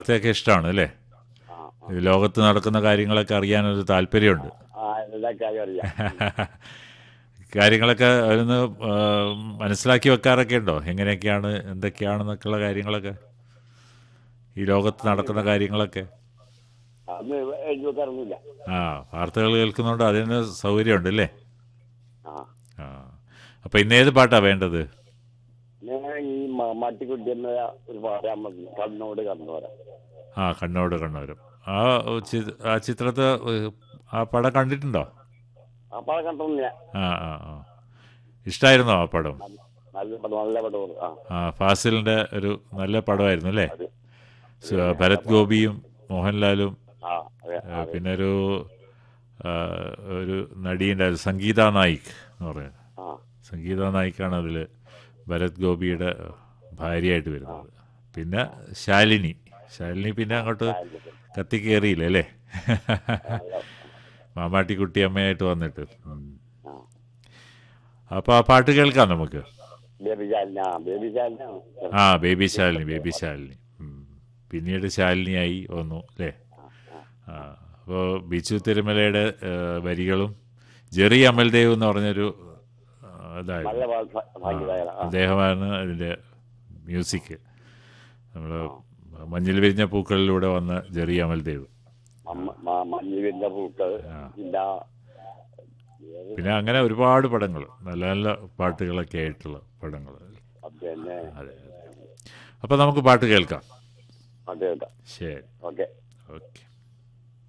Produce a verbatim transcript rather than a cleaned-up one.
ഇതൊക്കെ ഇഷ്ടമാണ് അല്ലേ? ആ ആ ഈ ലോകത്ത് നടക്കുന്ന കാര്യങ്ങളൊക്കെ അറിയാനൊരു താല്പര്യമുണ്ട്. ആ എല്ലാ കാര്യം അറിയാം. ഉം. കാര്യങ്ങളൊക്കെ ഒന്ന് ആ, മനസ്സിലാക്കി വെക്കാറൊക്കെ ഉണ്ടോ? എങ്ങനെയൊക്കെയാണ് എന്തൊക്കെയാണെന്നൊക്കെയുള്ള കാര്യങ്ങളൊക്കെ, ഈ ലോകത്ത് നടക്കുന്ന അതൊന്നുമില്ല, കാര്യങ്ങളൊക്കെ. അതൊന്നും എഴുതി വെക്കാറൊന്നുമില്ല. ആ, വാർത്തകൾ കേൾക്കുന്നതുകൊണ്ട് അതിന് സൗകര്യമുണ്ട് അല്ലേ? ആ ആ, അപ്പോൾ ഇന്നേത് പാട്ടാണ് വേണ്ടത്? ഞാൻ ഈ മ- മാട്ടിക്കുട്ടി എന്ന ഒരു പറയാൻ മതി, കണ്ണോട് കണ്ണോര. ആ, കണ്ണോട് കണ്ണോരം. ആ ചി- ആ ചിത്രത്തെ ആ പടം കണ്ടിട്ടുണ്ടോ? ആ പടം കണ്ടിട്ടില്ല. ആ ആ ആ ഇഷ്ടമായിരുന്നോ ആ പടം? നല്ല പടം, നല്ല പടമാണ്. ആ ആ, ഫാസിലിൻ്റെ ഒരു നല്ല പടമായിരുന്നു അല്ലേ? അത് അത് സ- തന്നെ നല്ല ഭരത് പടം. ഗോപിയും മോഹൻലാലും, ആ അതെ ആ, അതെ. പിന്നെ ഒരു ആ, ഒരു നടിയുണ്ടായിരുന്നു സംഗീത നായിക് എന്ന് പറയുന്നത്. ആ സംഗീത നായിക്കാണ് അതിൽ ഭരത് ഗോപിയുടെ ഭാര്യയായിട്ട് ആ വരുന്നത്. പിന്നെ ശാലിനി, ശാലിനി പിന്നെ ആ അങ്ങോട്ട് ചായന്റെ കത്തിക്കേറിയില്ല അല്ലേ? നല്ല. മാമാട്ടിക്കുട്ടി അമ്മയായിട്ട് വന്നിട്ട്. ഉം. ആ അപ്പോൾ ആ പാട്ട് കേൾക്കാം നമുക്ക്. ബേബി ചാലിന, ആ ബേബി ചാലിന. ആ, ബേബി ശാലിനി, ബേബി ശാലിനി. ഉം. പിന്നീട് ശാലിനിയായി വന്നു അല്ലേ? ആ ആ ആ, ആ അപ്പോൾ ബിച്ചു തിരുമലയുടെ ആ, വരികളും ജെറി അമൽദേവ് എന്ന് പറഞ്ഞൊരു ആ, നല്ല ഇതായിരുന്നു. പാട്ട് ആ, സംഗീതകല. ആ അദ്ദേഹമാണ് അതിൻ്റെ മ്യൂസിക്. നമ്മൾ ആ മഞ്ഞിൽ വിരിഞ്ഞ പൂക്കളിലൂടെ വന്ന ജെറി അമൽദേവ്. മ- മ- മഞ്ഞ് വരുന്ന പൂക്കൾ. ആ, പിന്നെ പിന്നെ അങ്ങനെ ഒരുപാട് പടങ്ങൾ, നല്ല നല്ല പാട്ടുകളൊക്കെ ആയിട്ടുള്ള പടങ്ങൾ. അത് തന്നെ. അതെ അതെ. അപ്പോൾ നമുക്ക് പാട്ട് കേൾക്കാം. അതെ അതെ. ശരി. ഓക്കെ. ഓക്കെ.